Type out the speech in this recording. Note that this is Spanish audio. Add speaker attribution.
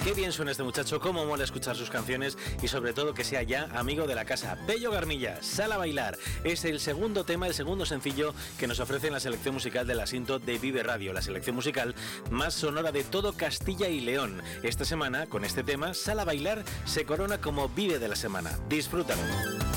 Speaker 1: Qué bien suena este muchacho, cómo mola escuchar sus canciones y sobre todo que sea ya amigo de la casa. Pello Garmilla, Sal a bailar. Es el segundo tema, el segundo sencillo que nos ofrece en la selección musical de la Sinto de Vive Radio, la selección musical más sonora de todo Castilla y León. Esta semana, con este tema, Sal a bailar se corona como Vive de la semana. Disfrútalo.